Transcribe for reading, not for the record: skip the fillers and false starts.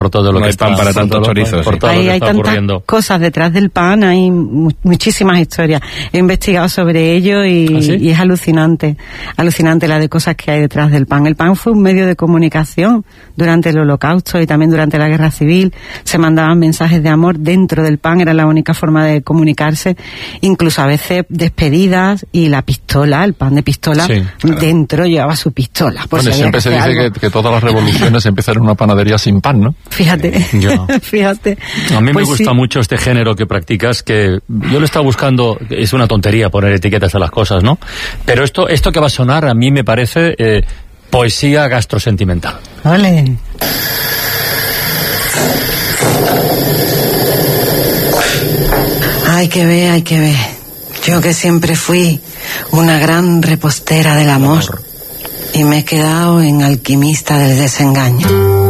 por todo lo no que hay pan para tantos chorizos. Por todo Ahí lo que hay está tantas ocurriendo. cosas detrás del pan, hay muchísimas historias. He investigado sobre ello y, ¿Ah, sí? y es alucinante la de cosas que hay detrás del pan. El pan fue un medio de comunicación durante el Holocausto y también durante la Guerra Civil. Se mandaban mensajes de amor dentro del pan, era la única forma de comunicarse. Incluso a veces despedidas y la pistola, el pan de pistola, Sí, dentro llevaba su pistola. Bueno, siempre se dice que todas las revoluciones empiezan en una panadería sin pan, ¿no? Fíjate, Ya. fíjate. A mí Pues me gusta sí. mucho este género que practicas, que yo lo estaba buscando, es una tontería poner etiquetas a las cosas, ¿no? Pero esto que va a sonar a mí me parece poesía gastrosentimental. Ole. Hay que ver. Yo que siempre fui una gran repostera del amor y me he quedado en alquimista del desengaño.